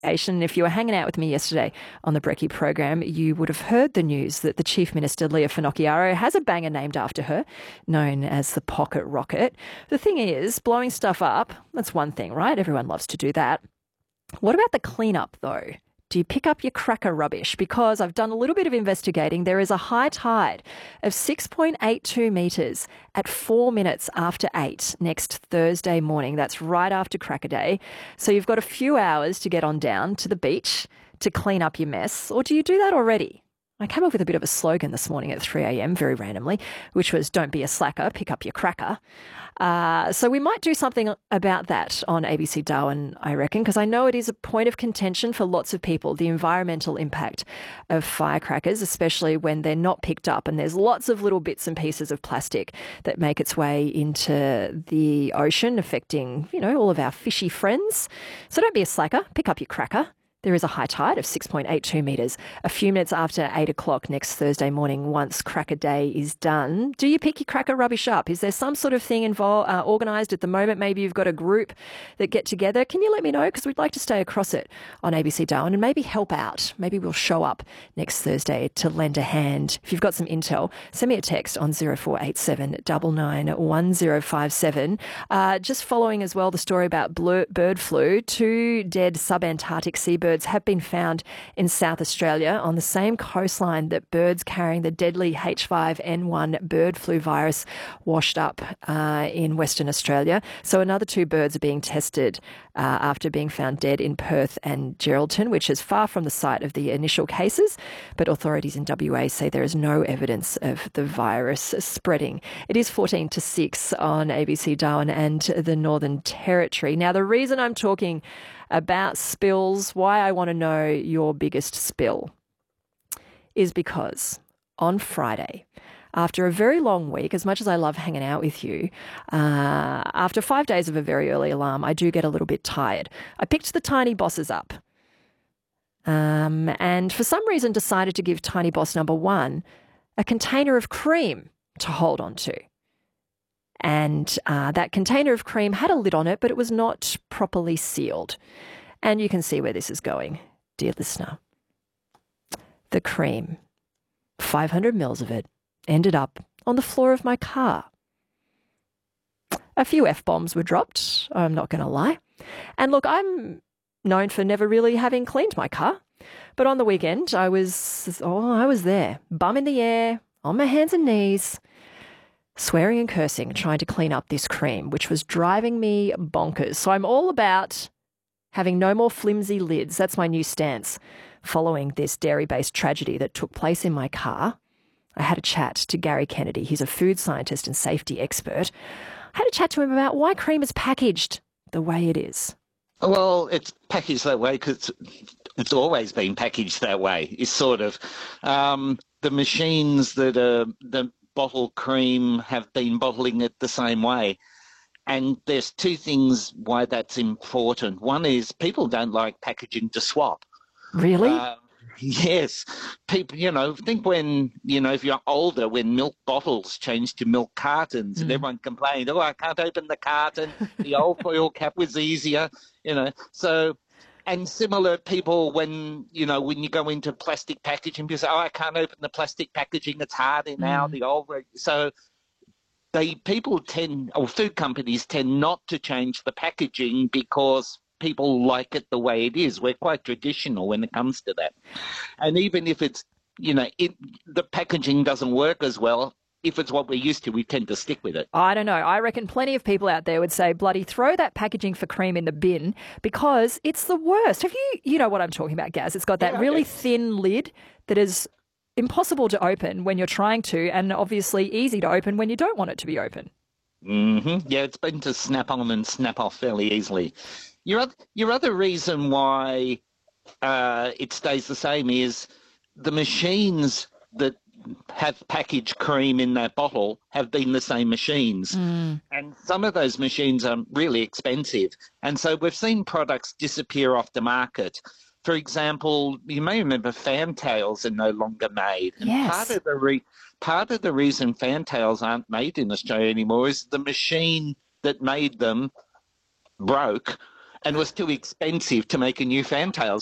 If you were hanging out with me yesterday on the Brekkie program, you would have heard the news that the Chief Minister, Leah Finocchiaro, has a banger named after her, known as the Pocket Rocket. The thing is, blowing stuff up, that's one thing, right? Everyone loves to do that. What about the cleanup, though? Do you pick up your cracker rubbish? Because I've done a little bit of investigating. There is a high tide of 6.82 metres at 4 minutes after 8 next Thursday morning. That's right after Cracker Day. So you've got a few hours to get on down to the beach to clean up your mess. Or do you do that already? I came up with a bit of a slogan this morning at 3 a.m, very randomly, which was don't be a slacker, pick up your cracker. So we might do something about that on ABC Darwin, I reckon, because I know it is a point of contention for lots of people, the environmental impact of firecrackers, especially when they're not picked up and there's lots of little bits and pieces of plastic that make its way into the ocean, affecting, all of our fishy friends. So don't be a slacker, pick up your cracker. There is a high tide of 6.82 metres a few minutes after 8 o'clock next Thursday morning once Cracker Day is done. Do you pick your cracker rubbish up? Is there some sort of thing organised at the moment? Maybe you've got a group that get together. Can you let me know? Because we'd like to stay across it on ABC Darwin and maybe help out. Maybe we'll show up next Thursday to lend a hand. If you've got some intel, send me a text on 0487 991057. Just following as well the story about bird flu, 2 dead subantarctic seabirds have been found in South Australia on the same coastline that birds carrying the deadly H5N1 bird flu virus washed up in Western Australia. So another 2 birds are being tested after being found dead in Perth and Geraldton, which is far from the site of the initial cases. But authorities in WA say there is no evidence of the virus spreading. It is 14 to 6 on ABC Darwin and the Northern Territory. Now, the reason I'm talking about spills, why I want to know your biggest spill, is because on Friday, after a very long week, as much as I love hanging out with you, after 5 days of a very early alarm, I do get a little bit tired. I picked the Tiny Bosses up and for some reason decided to give Tiny Boss number 1 a container of cream to hold on to. And that container of cream had a lid on it, but it was not properly sealed. And you can see where this is going, dear listener. The cream, 500 mils of it, ended up on the floor of my car. A few F-bombs were dropped, I'm not going to lie. And look, I'm known for never really having cleaned my car. But on the weekend, I was there, bum in the air, on my hands and knees, swearing and cursing, trying to clean up this cream, which was driving me bonkers. So I'm all about having no more flimsy lids. That's my new stance following this dairy-based tragedy that took place in my car. I had a chat to Gary Kennedy. He's a food scientist and safety expert. I had a chat to him about why cream is packaged the way it is. Well, it's packaged that way because it's always been packaged that way. It's sort of the machines that the bottle cream have been bottling it the same way. And there's 2 things why that's important. One is people don't like packaging to swap. Really? Yes. People, think when, if you're older, when milk bottles changed to milk cartons and everyone complained, oh, I can't open the carton. The old foil cap was easier, So, and similar people when you go into plastic packaging, people say, oh, I can't open the plastic packaging. It's hard now, the old. So food companies tend not to change the packaging because people like it the way it is. We're quite traditional when it comes to that. And even if it's, the packaging doesn't work as well, if it's what we're used to, we tend to stick with it. I don't know. I reckon plenty of people out there would say, bloody throw that packaging for cream in the bin because it's the worst. Have you know what I'm talking about, Gaz? It's got that really thin lid that is impossible to open when you're trying to, and obviously easy to open when you don't want it to be open. Mm-hmm. Yeah, it's been to snap on and snap off fairly easily. Your other reason why it stays the same is the machines that have packaged cream in that bottle have been the same machines. And some of those machines are really expensive. And so we've seen products disappear off the market. For example, you may remember fantails are no longer made. And yes. part of the reason fantails aren't made in Australia anymore is the machine that made them broke and was too expensive to make a new Fantails.